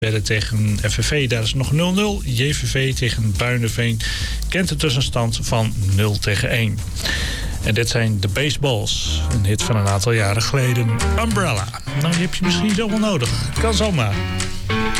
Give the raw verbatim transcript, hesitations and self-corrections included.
Werden tegen F V V, daar is nog nul nul. J V V tegen Buinenveen kent de tussenstand van nul tegen één. En dit zijn de Baseballs. Een hit van een aantal jaren geleden. Umbrella. Nou, die heb je misschien zo wel nodig. Kan zomaar.